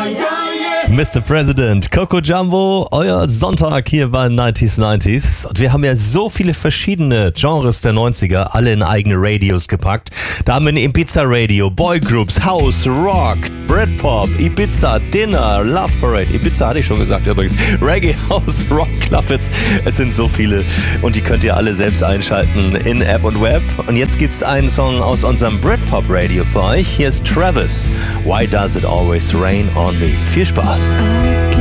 Mr. President, Coco Jumbo, euer Sonntag hier bei 90s. Und wir haben ja so viele verschiedene Genres der 90er, alle in eigene Radios gepackt. Da haben wir ein Ibiza-Radio, Boygroups, House, Rock, Britpop, Ibiza, Dinner, Love Parade. Ibiza hatte ich schon gesagt übrigens. Reggae, House, Rock, Clubbits. Es sind so viele und die könnt ihr alle selbst einschalten in App und Web. Und jetzt gibt's einen Song aus unserem Britpop-Radio für euch. Hier ist Travis, Why Does It Always Rain on Me. Viel Spaß.